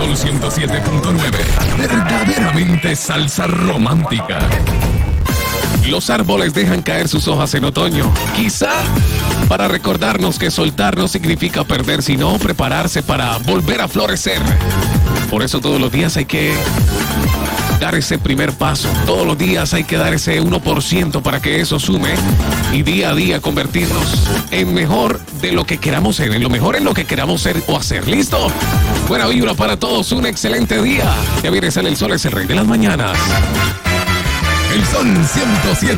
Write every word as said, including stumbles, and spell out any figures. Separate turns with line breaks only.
Sol ciento siete punto nueve. Verdaderamente salsa romántica. Los árboles dejan caer sus hojas en otoño. Quizá para recordarnos que soltar no significa perder, sino prepararse para volver a florecer. Por eso todos los días hay que dar ese primer paso. Todos los días hay que dar ese uno por ciento para que eso sume y día a día convertirnos en mejor de lo que queramos ser, en lo mejor en lo que queramos ser o hacer. ¿Listo? Buena vibra para todos, un excelente día. Ya viene, sale el sol, es el rey de las mañanas. El Sol ciento siete.